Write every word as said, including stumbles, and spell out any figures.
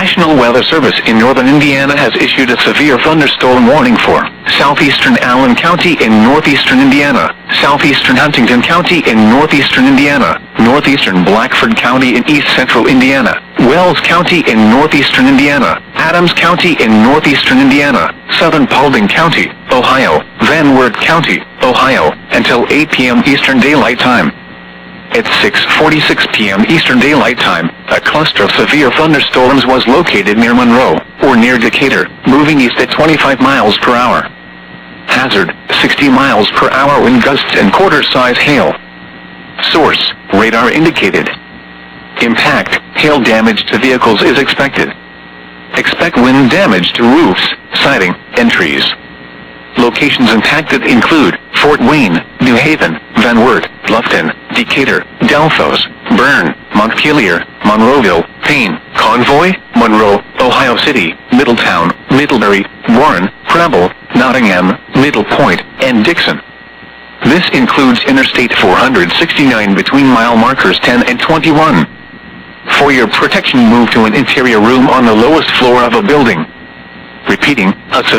National Weather Service in northern Indiana has issued a severe thunderstorm warning for southeastern Allen County in northeastern Indiana, southeastern Huntington County in northeastern Indiana, northeastern Blackford County in east central Indiana, Wells County in northeastern Indiana, Adams County in northeastern Indiana, southern Paulding County, Ohio, Van Wert County, Ohio, until eight p m Eastern Daylight Time. At six forty-six p m Eastern Daylight Time, a cluster of severe thunderstorms was located near Monroe, or near Decatur, moving east at twenty-five miles per hour. Hazard, sixty miles per hour wind gusts and quarter-size hail. Source, radar indicated. Impact, hail damage to vehicles is expected. Expect wind damage to roofs, siding, and trees. Locations impacted include Fort Wayne, New Haven, Van Wert, Bluffton, Decatur, Delphos, Bern, Montpelier, Monroeville, Payne, Convoy, Monroe, Ohio City, Middletown, Middlebury, Warren, Preble, Nottingham, Middle Point, and Dixon. This includes Interstate four sixty-nine between mile markers ten and twenty-one. For your protection, move to an interior room on the lowest floor of a building. Repeating, a